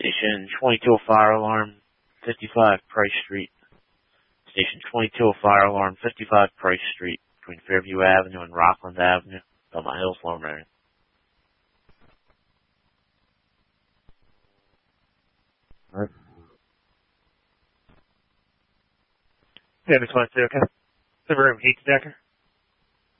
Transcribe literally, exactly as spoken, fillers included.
Station twenty-two Fire Alarm, fifty-five Price Street. Station twenty-two Fire Alarm, fifty-five Price Street, between Fairview Avenue and Rockland Avenue, Belmont Hills, Lower Merion. Alright. Yeah, this one's okay. The room heat detector.